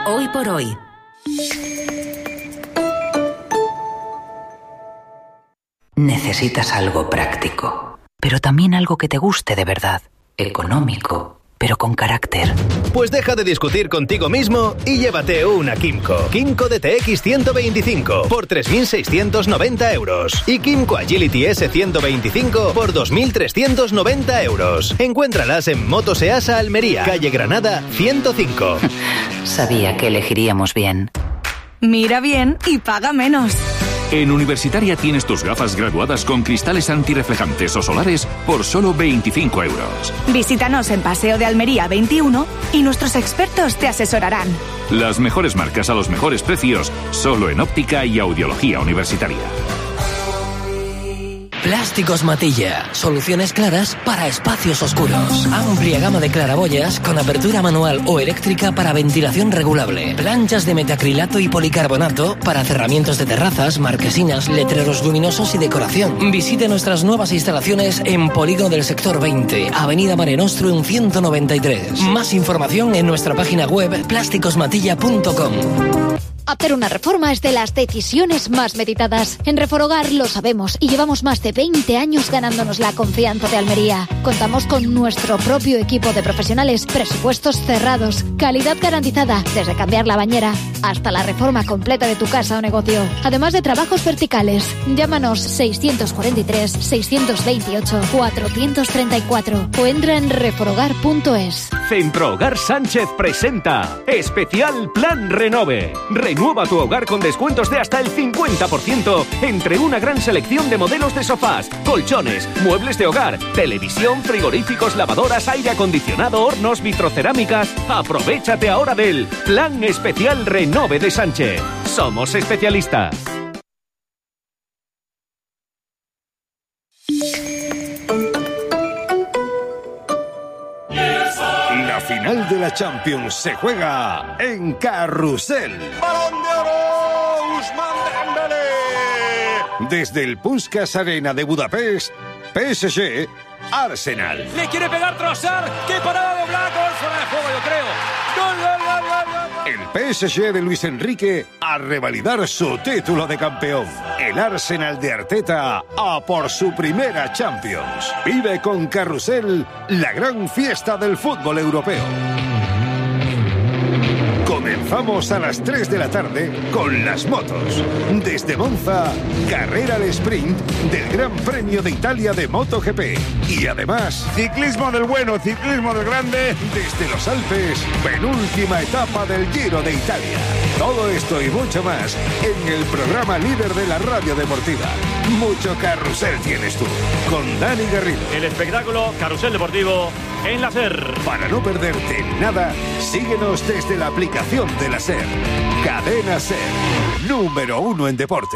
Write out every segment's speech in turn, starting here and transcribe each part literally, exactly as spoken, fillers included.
Hoy por hoy. Necesitas algo práctico, pero también algo que te guste de verdad, económico, pero con carácter. Pues deja de discutir contigo mismo y llévate una Kymco. Kymco D T X ciento veinticinco por tres mil seiscientos noventa euros. Y Kymco Agility S ciento veinticinco por dos mil trescientos noventa euros. Encuéntralas en Motos Easa Almería, calle Granada ciento cinco. Sabía que elegiríamos bien. Mira bien y paga menos. En Universitaria tienes tus gafas graduadas con cristales antirreflejantes o solares por solo veinticinco euros. Visítanos en Paseo de Almería veintiuno y nuestros expertos te asesorarán. Las mejores marcas a los mejores precios, solo en óptica y audiología universitaria. Plásticos Matilla. Soluciones claras para espacios oscuros. Amplia gama de claraboyas con apertura manual o eléctrica para ventilación regulable. Planchas de metacrilato y policarbonato para cerramientos de terrazas, marquesinas, letreros luminosos y decoración. Visite nuestras nuevas instalaciones en Polígono del Sector veinte, Avenida Mare Nostrum ciento noventa y tres. Más información en nuestra página web plásticos matilla punto com. Hacer una reforma es de las decisiones más meditadas. En Reforogar lo sabemos y llevamos más de veinte años ganándonos la confianza de Almería. Contamos con nuestro propio equipo de profesionales, presupuestos cerrados, calidad garantizada, desde cambiar la bañera hasta la reforma completa de tu casa o negocio. Además de trabajos verticales, llámanos seiscientos cuarenta y tres, seiscientos veintiocho, cuatrocientos treinta y cuatro o entra en reforogar punto es. Centro Hogar Sánchez presenta Especial Plan Renove. Renueva tu hogar con descuentos de hasta el cincuenta por ciento entre una gran selección de modelos de sofás, colchones, muebles de hogar, televisión, frigoríficos, lavadoras, aire acondicionado, hornos, vitrocerámicas. Aprovechate ahora del Plan Especial Renove de Sánchez. Somos especialistas. La final de la Champions se juega en Carrusel. ¡Balón de oro! ¡Ousmane Dembélé! Desde el Puskás Arena de Budapest, P S G, Arsenal. Le quiere pegar Trossard. ¡Qué parada de Oblak! Gol fuera de juego, yo creo. ¡Gol, gol, gol, gol, gol! El P S G de Luis Enrique a revalidar su título de campeón. El Arsenal de Arteta a por su primera Champions. Vive con Carrusel la gran fiesta del fútbol europeo. Comenzamos a las tres de la tarde con las motos. Desde Monza, carrera al sprint del Gran Premio de Italia de MotoGP. Y además, ciclismo del bueno, ciclismo del grande. Desde los Alpes, penúltima etapa del Giro de Italia. Todo esto y mucho más en el programa líder de la radio deportiva. Mucho Carrusel tienes tú, con Dani Garrido. El espectáculo Carrusel Deportivo en la SER. Para no perderte nada, síguenos desde la aplicación de la SER. Cadena SER, número uno en deporte.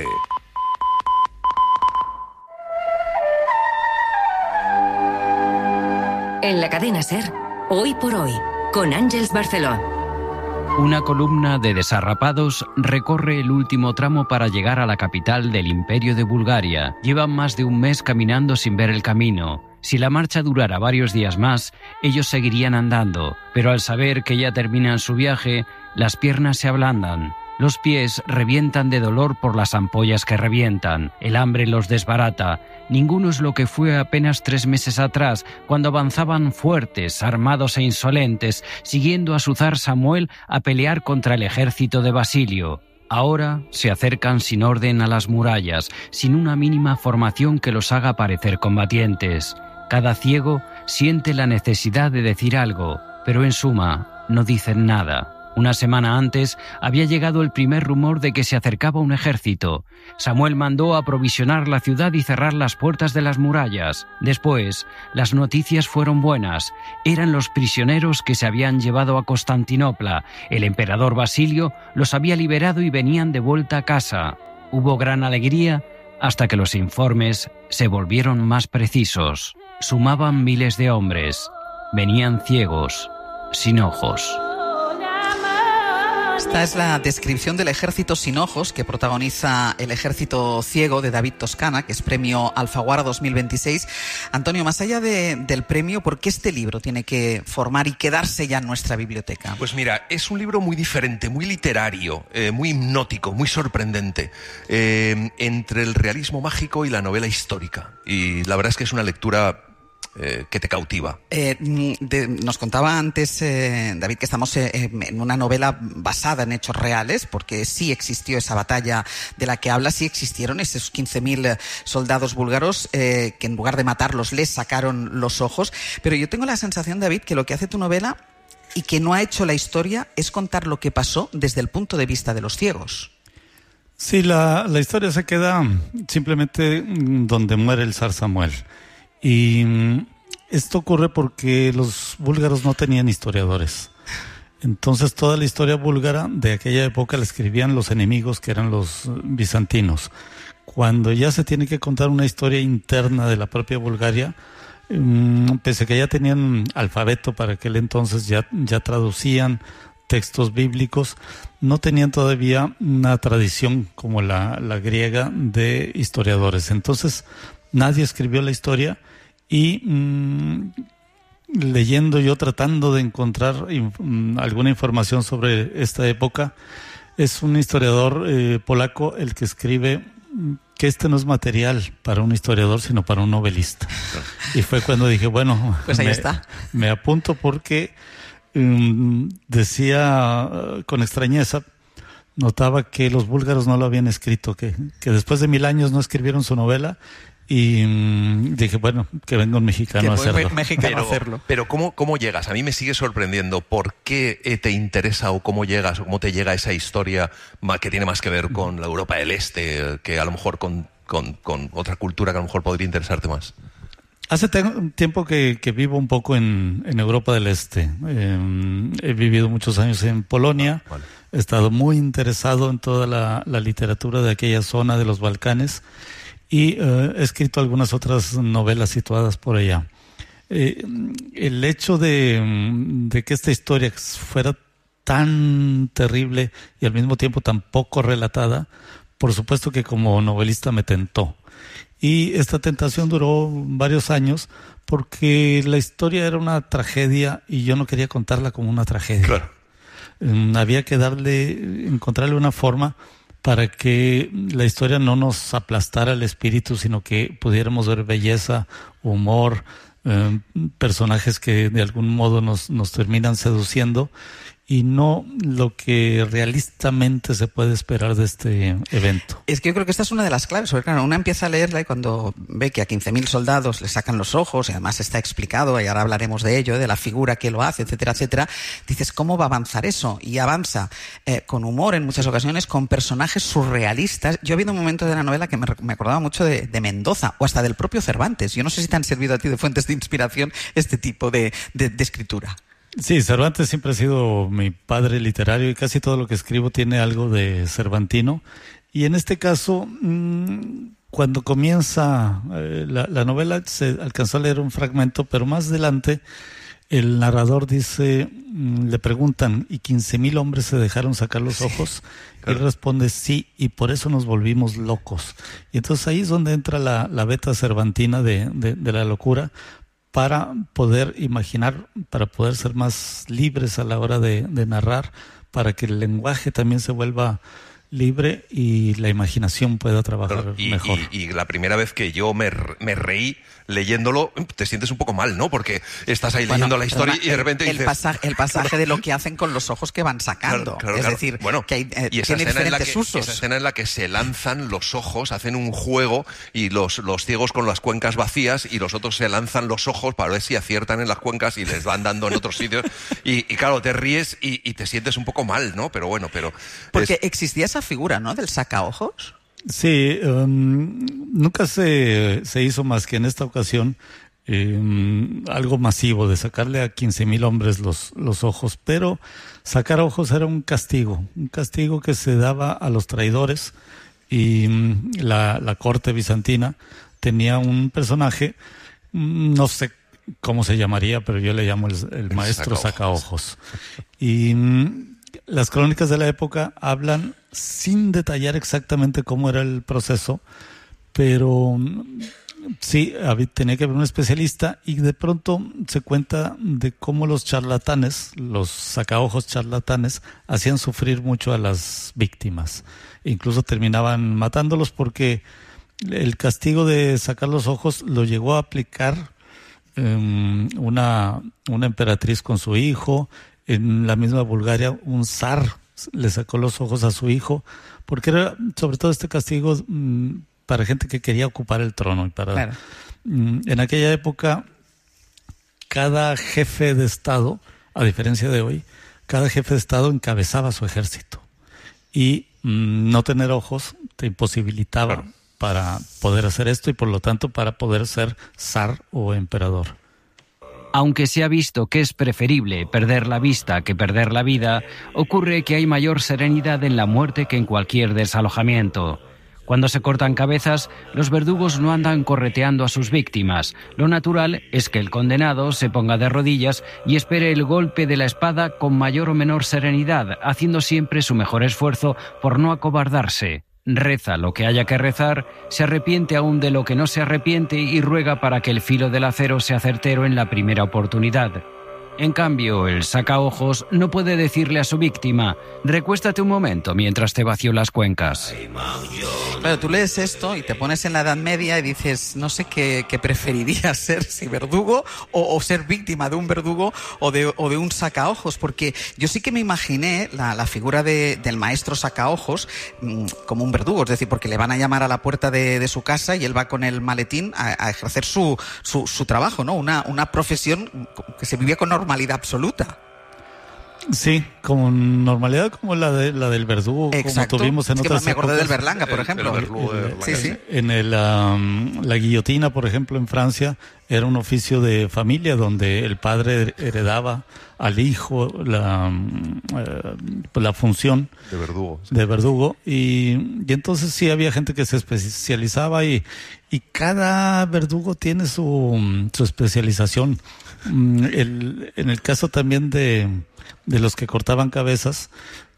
En la cadena SER, Hoy por Hoy, con Àngels Barceló. Una columna de desarrapados recorre el último tramo para llegar a la capital del Imperio de Bulgaria. Llevan más de un mes caminando sin ver el camino. Si la marcha durara varios días más, ellos seguirían andando, pero al saber que ya terminan su viaje, las piernas se ablandan. Los pies revientan de dolor por las ampollas que revientan. El hambre los desbarata. Ninguno es lo que fue apenas tres meses atrás, cuando avanzaban fuertes, armados e insolentes, siguiendo a su zar Samuel a pelear contra el ejército de Basilio. Ahora se acercan sin orden a las murallas, sin una mínima formación que los haga parecer combatientes. Cada ciego siente la necesidad de decir algo, pero en suma no dicen nada. Una semana antes había llegado el primer rumor de que se acercaba un ejército. Samuel mandó aprovisionar la ciudad y cerrar las puertas de las murallas. Después, las noticias fueron buenas. Eran los prisioneros que se habían llevado a Constantinopla. El emperador Basilio los había liberado y venían de vuelta a casa. Hubo gran alegría hasta que los informes se volvieron más precisos. Sumaban miles de hombres. Venían ciegos, sin ojos. Esta es la descripción del Ejército sin ojos que protagoniza El ejército ciego de David Toscana, que es premio Alfaguara dos mil veintiséis. Antonio, más allá de, del premio, ¿por qué este libro tiene que formar y quedarse ya en nuestra biblioteca? Pues mira, es un libro muy diferente, muy literario, eh, muy hipnótico, muy sorprendente, eh, entre el realismo mágico y la novela histórica. Y la verdad es que es una lectura Eh, que te cautiva. Eh, de, nos contaba antes eh, David que estamos eh, en una novela basada en hechos reales, porque sí existió esa batalla de la que habla, sí existieron esos quince mil soldados búlgaros eh, que en lugar de matarlos les sacaron los ojos. Pero yo tengo la sensación, David, que lo que hace tu novela y que no ha hecho la historia es contar lo que pasó desde el punto de vista de los ciegos. Sí, la, la historia se queda simplemente donde muere el zar Samuel. Y esto ocurre porque los búlgaros no tenían historiadores. Entonces toda la historia búlgara de aquella época la escribían los enemigos, que eran los bizantinos. Cuando ya se tiene que contar una historia interna de la propia Bulgaria, pese a que ya tenían alfabeto para aquel entonces, ya, ya traducían textos bíblicos, no tenían todavía una tradición como la, la griega de historiadores. Entonces nadie escribió la historia. Y mmm, leyendo yo, tratando de encontrar mmm, alguna información sobre esta época, es un historiador eh, polaco el que escribe que este no es material para un historiador, sino para un novelista. Y fue cuando dije, bueno, pues ahí me, está. me apunto porque um, decía uh, con extrañeza, notaba que los búlgaros no lo habían escrito, que, que después de mil años no escribieron su novela. Y mmm, dije, bueno, que venga un mexicano a hacerlo. Mexicano pero, a hacerlo. Pero ¿cómo, ¿cómo llegas? A mí me sigue sorprendiendo. ¿Por qué te interesa o cómo llegas o cómo te llega esa historia que tiene más que ver con la Europa del Este, que a lo mejor con, con, con otra cultura que a lo mejor podría interesarte más? Hace tiempo que, que vivo un poco en, en Europa del Este. Eh, he vivido muchos años en Polonia. Vale. He estado muy interesado en toda la, la literatura de aquella zona de los Balcanes. Y uh, he escrito algunas otras novelas situadas por allá. Eh, el hecho de, de que esta historia fuera tan terrible y al mismo tiempo tan poco relatada, por supuesto que como novelista me tentó. Y esta tentación duró varios años porque la historia era una tragedia y yo no quería contarla como una tragedia. Claro. Eh, había que darle, encontrarle una forma para que la historia no nos aplastara el espíritu, sino que pudiéramos ver belleza, humor, eh, personajes que de algún modo nos, nos terminan seduciendo, y no lo que realistamente se puede esperar de este evento. Es que yo creo que esta es una de las claves, porque claro, una empieza a leerla y cuando ve que a quince mil soldados le sacan los ojos, y además está explicado, y ahora hablaremos de ello, de la figura que lo hace, etcétera, etcétera, dices, ¿cómo va a avanzar eso? Y avanza eh, con humor en muchas ocasiones, con personajes surrealistas. Yo he habido un momento de la novela que me, me acordaba mucho de, de Mendoza, o hasta del propio Cervantes. Yo no sé si te han servido a ti de fuentes de inspiración este tipo de, de, de escritura. Sí, Cervantes siempre ha sido mi padre literario y casi todo lo que escribo tiene algo de cervantino. Y en este caso, mmm, cuando comienza eh, la, la novela, se alcanzó a leer un fragmento, pero más adelante el narrador dice, mmm, le preguntan, ¿y quince mil hombres se dejaron sacar los ojos? Sí, claro. Y él responde, sí, y por eso nos volvimos locos. Y entonces ahí es donde entra la, la beta cervantina de, de, de la locura, para poder imaginar, para poder ser más libres a la hora de, de narrar, para que el lenguaje también se vuelva libre y la imaginación pueda trabajar claro, y, mejor. Y, y la primera vez que yo me, me reí leyéndolo, te sientes un poco mal, ¿no? Porque estás ahí leyendo bueno, la historia y de repente el, dices... El pasaje, el pasaje de lo que hacen con los ojos que van sacando. Claro, claro, es claro. decir, bueno, que hay, eh, y esa tiene escena diferentes en la que, usos. Esa escena en la que se lanzan los ojos, hacen un juego y los, los ciegos con las cuencas vacías y los otros se lanzan los ojos para ver si aciertan en las cuencas y les van dando en otros sitios. Y, y claro, te ríes y, y te sientes un poco mal, ¿no? Pero bueno, pero... Porque es... existía esa figura, ¿no? Del sacaojos. Sí, um, nunca se, se hizo más que en esta ocasión eh, algo masivo de sacarle a quince mil hombres los, los ojos, pero sacar ojos era un castigo, un castigo que se daba a los traidores, y um, la, la corte bizantina tenía un personaje, no sé cómo se llamaría, pero yo le llamo el, el maestro sacaojos. Y um, las crónicas de la época hablan sin detallar exactamente cómo era el proceso, pero sí, había, tenía que haber un especialista, y de pronto se cuenta de cómo los charlatanes, los sacaojos charlatanes, hacían sufrir mucho a las víctimas. Incluso terminaban matándolos, porque el castigo de sacar los ojos lo llegó a aplicar um, una, una emperatriz con su hijo. En la misma Bulgaria, un zar le sacó los ojos a su hijo, porque era sobre todo este castigo mmm, para gente que quería ocupar el trono. Y para, claro. mmm, en aquella época, cada jefe de Estado, a diferencia de hoy, cada jefe de Estado encabezaba su ejército. Y mmm, no tener ojos te imposibilitaba claro. para poder hacer esto, y por lo tanto para poder ser zar o emperador. Aunque se ha visto que es preferible perder la vista que perder la vida, ocurre que hay mayor serenidad en la muerte que en cualquier desalojamiento. Cuando se cortan cabezas, los verdugos no andan correteando a sus víctimas. Lo natural es que el condenado se ponga de rodillas y espere el golpe de la espada con mayor o menor serenidad, haciendo siempre su mejor esfuerzo por no acobardarse. Reza lo que haya que rezar, se arrepiente aún de lo que no se arrepiente y ruega para que el filo del acero sea certero en la primera oportunidad. En cambio, el sacaojos no puede decirle a su víctima: recuéstate un momento mientras te vacío las cuencas. Claro, tú lees esto y te pones en la Edad Media y dices, no sé qué, qué preferirías ser, si verdugo o, o ser víctima de un verdugo o de, o de un sacaojos, porque yo sí que me imaginé la, la figura de, del maestro sacaojos mmm, como un verdugo, es decir, porque le van a llamar a la puerta de, de su casa y él va con el maletín a, a ejercer su, su, su trabajo, ¿no? Una, una profesión que se vivía con normalidad absoluta. Sí, con normalidad como la de la del verdugo. Exacto. Como tuvimos en es otras que me acordé épocas. del Berlanga, por ejemplo. El, el, el, el, sí, sí. En el, um, la guillotina, por ejemplo, en Francia, era un oficio de familia donde el padre heredaba al hijo la, uh, la función de verdugo, sí. de verdugo y, y entonces sí había gente que se especializaba y, y cada verdugo tiene su, su especialización. El, en el caso también de, de los que cortaban cabezas,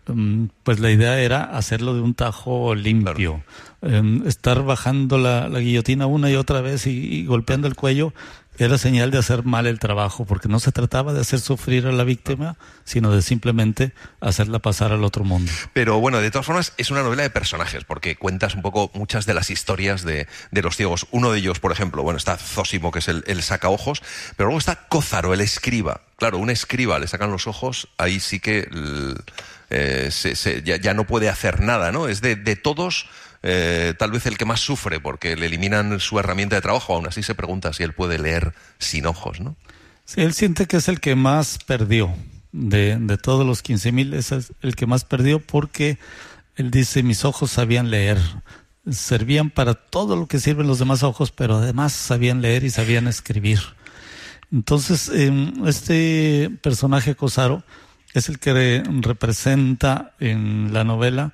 pues la idea era hacerlo de un tajo limpio. Claro. Estar bajando la, la guillotina una y otra vez y, y golpeando el cuello era señal de hacer mal el trabajo, porque no se trataba de hacer sufrir a la víctima, sino de simplemente hacerla pasar al otro mundo. Pero bueno, de todas formas, es una novela de personajes, porque cuentas un poco muchas de las historias de, de los ciegos. Uno de ellos, por ejemplo, bueno, está Zósimo, que es el, el sacaojos, pero luego está Cózaro, el escriba. Claro, un escriba le sacan los ojos, ahí sí que el, eh, se, se, ya, ya no puede hacer nada, ¿no? Es de, de todos... Eh, tal vez el que más sufre porque le eliminan su herramienta de trabajo. Aún así se pregunta si él puede leer sin ojos, ¿no? Sí, él siente que es el que más perdió de, de todos los quince mil, es el que más perdió porque él dice: mis ojos sabían leer, servían para todo lo que sirven los demás ojos, pero además sabían leer y sabían escribir. Entonces eh, este personaje Cózaro es el que representa en la novela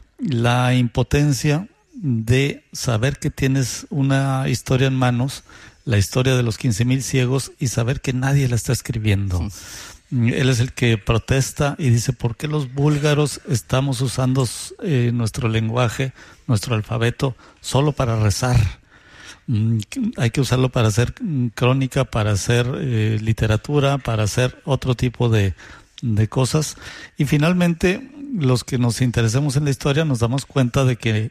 la impotencia de saber que tienes una historia en manos, la historia de los quince mil ciegos, y saber que nadie la está escribiendo. Sí. Él es el que protesta y dice: ¿por qué los búlgaros estamos usando eh, nuestro lenguaje, nuestro alfabeto, solo para rezar? Mm, hay que usarlo para hacer crónica, para hacer eh, literatura, para hacer otro tipo de, de cosas. Y finalmente, los que nos interesemos en la historia nos damos cuenta de que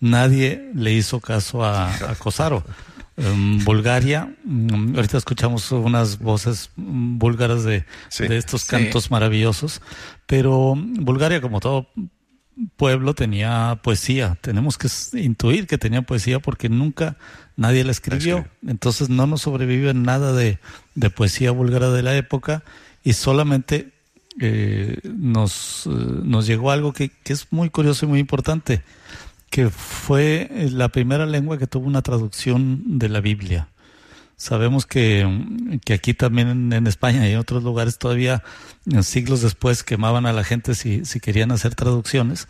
nadie le hizo caso a, a Cózaro. Um, Bulgaria, um, ahorita escuchamos unas voces um, búlgaras de, sí, de estos cantos sí. maravillosos, pero Bulgaria, como todo pueblo, tenía poesía. Tenemos que intuir que tenía poesía porque nunca nadie la escribió. Entonces no nos sobrevive nada de, de poesía búlgara de la época, y solamente Eh, nos, eh, nos llegó algo que, que es muy curioso y muy importante, que fue la primera lengua que tuvo una traducción de la Biblia. Sabemos que, que aquí también en, en España y en otros lugares todavía siglos después quemaban a la gente si, si querían hacer traducciones,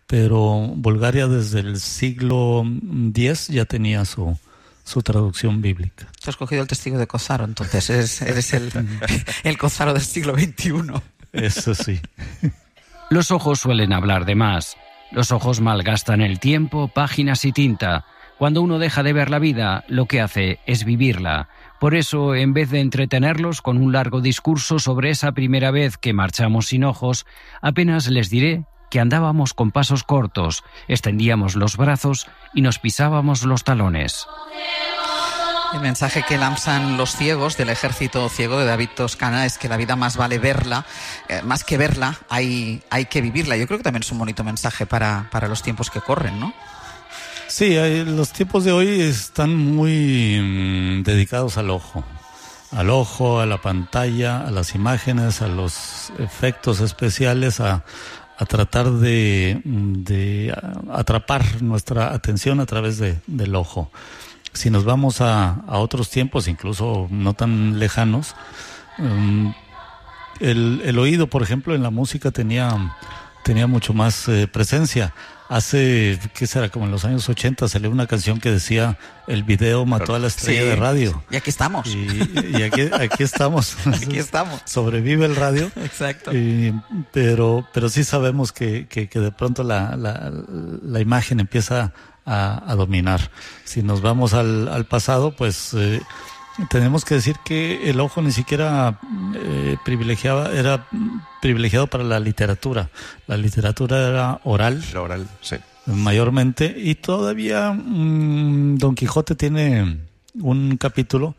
pero Bulgaria desde el siglo diez ya tenía su, su traducción bíblica. Tú has cogido el testigo de Cózaro, entonces eres, eres el, el Cózaro del siglo veintiuno. Eso sí. Los ojos suelen hablar de más. Los ojos malgastan el tiempo, páginas y tinta. Cuando uno deja de ver la vida, lo que hace es vivirla. Por eso, en vez de entretenerlos con un largo discurso sobre esa primera vez que marchamos sin ojos, apenas les diré que andábamos con pasos cortos, extendíamos los brazos y nos pisábamos los talones. El mensaje que lanzan los ciegos del Ejército Ciego de David Toscana es que la vida más vale verla, eh, más que verla, hay, hay que vivirla. Yo creo que también es un bonito mensaje para, para los tiempos que corren, ¿no? Sí, hay, los tiempos de hoy están muy mmm, dedicados al ojo. Al ojo, a la pantalla, a las imágenes, a los efectos especiales, a, a tratar de, de atrapar nuestra atención a través de, del ojo. Si nos vamos a, a otros tiempos, incluso no tan lejanos, um, el, el oído, por ejemplo, en la música tenía, tenía mucho más eh, presencia. Hace, ¿qué será? Como en los años ochenta salió una canción que decía: el video mató a la estrella sí, de radio. Y aquí estamos. Y, y aquí, aquí estamos. Aquí estamos. Sobrevive el radio. Exacto. Y, pero, pero sí sabemos que, que, que de pronto la, la, la imagen empieza a, a dominar. Si nos vamos al, al pasado, pues eh, tenemos que decir que el ojo ni siquiera eh, privilegiaba, era privilegiado para la literatura. La literatura era oral. Era oral, sí. Mayormente. Y todavía mmm, Don Quijote tiene un capítulo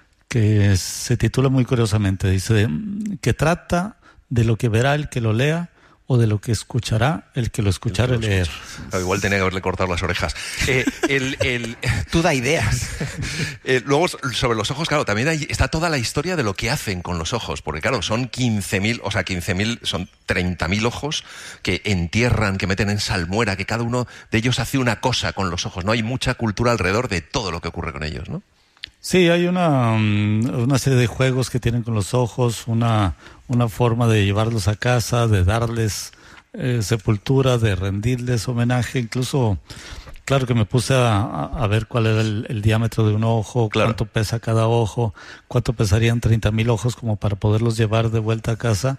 que se titula muy curiosamente. Dice que trata de lo que verá el que lo lea o de lo que escuchará el que lo escuchara leer. Claro, igual tenía que haberle cortado las orejas. Eh, el, el... Tú da ideas. eh, luego, sobre los ojos, claro, también hay, está toda la historia de lo que hacen con los ojos, porque claro, son quince mil, o sea, quince mil, son treinta mil ojos que entierran, que meten en salmuera, que cada uno de ellos hace una cosa con los ojos, ¿no? Hay mucha cultura alrededor de todo lo que ocurre con ellos, ¿no? Sí, hay una, una serie de juegos que tienen con los ojos, una, una forma de llevarlos a casa, de darles eh, sepultura, de rendirles homenaje. Incluso, claro que me puse a, a ver cuál era el, el diámetro de un ojo, claro, cuánto pesa cada ojo, cuánto pesarían treinta mil ojos como para poderlos llevar de vuelta a casa.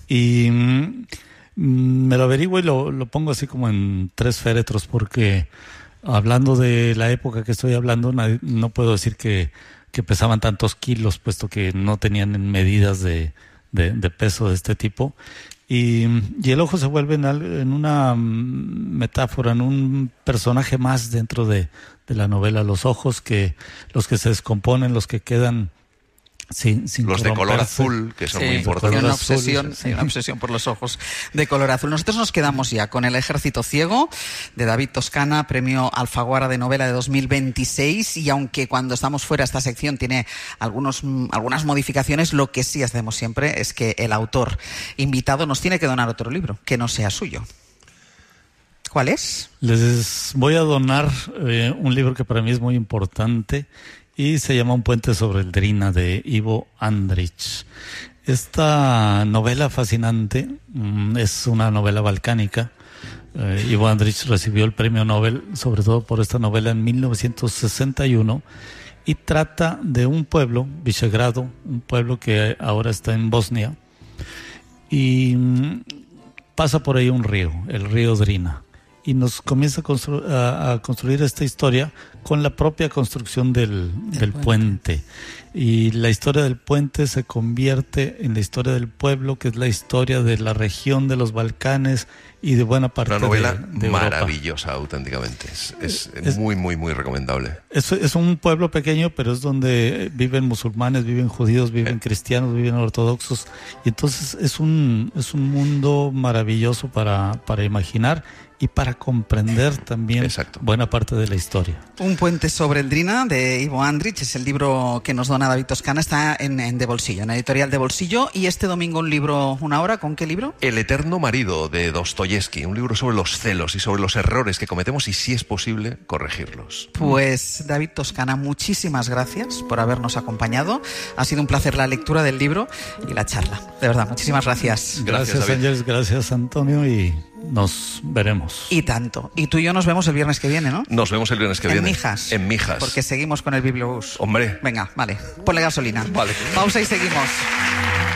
Y mm, me lo averiguo y lo, lo pongo así como en tres féretros, porque hablando de la época que estoy hablando, no puedo decir que, que pesaban tantos kilos, puesto que no tenían medidas de, de, de peso de este tipo. Y, y el ojo se vuelve en, en una metáfora, en un personaje más dentro de, de la novela. Los ojos, que los que se descomponen, los que quedan sin, sin los de color azul, que son sí, muy importantes. Hay una obsesión, sí. una obsesión por los ojos de color azul. Nosotros nos quedamos ya con El Ejército Ciego, de David Toscana, premio Alfaguara de novela de dos mil veintiséis, y aunque cuando estamos fuera esta sección tiene algunos, algunas modificaciones, lo que sí hacemos siempre es que el autor invitado nos tiene que donar otro libro, que no sea suyo. ¿Cuál es? Les voy a donar eh, un libro que para mí es muy importante, y se llama Un puente sobre el Drina, de Ivo Andrić. Esta novela fascinante mmm, es una novela balcánica. Eh, Ivo Andrić recibió el premio Nobel, sobre todo por esta novela, en mil novecientos sesenta y uno, y trata de un pueblo, Visegrado, un pueblo que ahora está en Bosnia, y mmm, pasa por ahí un río, el río Drina, y nos comienza a, constru- a, a construir esta historia con la propia construcción del, del puente. puente. Y la historia del puente se convierte en la historia del pueblo, que es la historia de la región de los Balcanes y de buena parte de, Una novela de maravillosa, Europa. Auténticamente. Es, es, es muy, muy, muy recomendable. Es, es un pueblo pequeño, pero es donde viven musulmanes, viven judíos, viven eh. cristianos, viven ortodoxos. Y entonces es un, es un mundo maravilloso para, para imaginar y para comprender también Exacto. buena parte de la historia. Un puente sobre el Drina, de Ivo Andrić, es el libro que nos dona David Toscana, está en, en De Bolsillo, en editorial De Bolsillo. Y este domingo un libro, una hora, ¿con qué libro? El eterno marido, de Dostoyevsky, un libro sobre los celos y sobre los errores que cometemos y, si es posible, corregirlos. Pues David Toscana, muchísimas gracias por habernos acompañado. Ha sido un placer la lectura del libro y la charla. De verdad, muchísimas gracias. Gracias, gracias Ángeles, gracias Antonio, y nos veremos. Y tanto. Y tú y yo nos vemos el viernes que viene, ¿no? Nos vemos el viernes que en viene. En Mijas. En Mijas. Porque seguimos con el Bibliobús. Hombre. Venga, vale. Ponle gasolina. Vale. Pausa y seguimos.